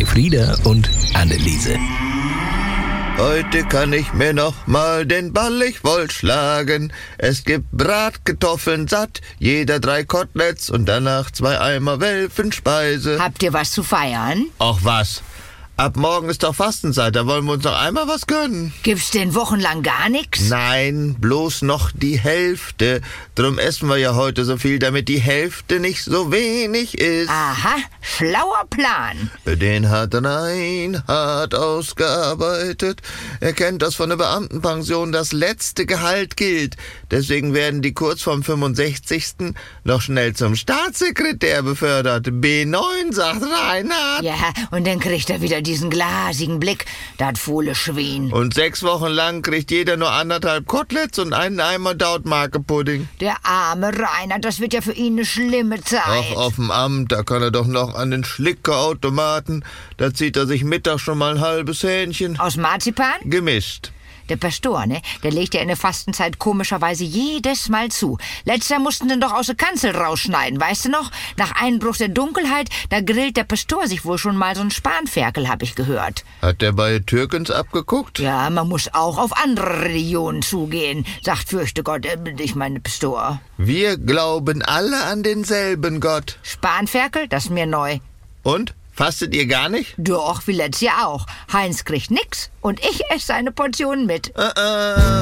Frieda und Anneliese. Heute kann ich mir noch mal den Ballig wohl schlagen. Es gibt Bratkartoffeln satt, jeder 3 Koteletts und danach 2 Eimer Welfenspeise. Habt ihr was zu feiern? Ach was, ab morgen ist doch Fastenzeit, da wollen wir uns noch einmal was gönnen. Gibt's denn wochenlang gar nichts? Nein, bloß noch die Hälfte. Drum essen wir ja heute so viel, damit die Hälfte nicht so wenig ist. Aha, schlauer Plan. Den hat Reinhard ausgearbeitet. Er kennt das von der Beamtenpension, das letzte Gehalt gilt. Deswegen werden die kurz vorm 65. noch schnell zum Staatssekretär befördert. B9, sagt Reinhard. Ja, und dann kriegt er wieder diesen glasigen Blick, das faule Schwein. Und 6 Wochen lang kriegt jeder nur 1,5 Koteletts und einen Eimer Dautmarke-Pudding. Der arme Reinhard, das wird ja für ihn eine schlimme Zeit. Ach, auf dem Amt, da kann er doch noch an den Schlickerautomaten. Da zieht er sich mittags schon mal ein halbes Hähnchen. Aus Marzipan? Gemischt. Der Pastor, ne? Der legt ja in der Fastenzeit komischerweise jedes Mal zu. Letzter mussten den doch aus der Kanzel rausschneiden, weißt du noch? Nach Einbruch der Dunkelheit, da grillt der Pastor sich wohl schon mal so ein Spanferkel, hab ich gehört. Hat der bei Türkens abgeguckt? Ja, man muss auch auf andere Religionen zugehen, sagt fürchte Gott, ich meine Pastor. Wir glauben alle an denselben Gott. Spanferkel, das ist mir neu. Und? Fastet ihr gar nicht? Doch, wie letztes Jahr auch. Heinz kriegt nix und ich esse seine Portionen mit.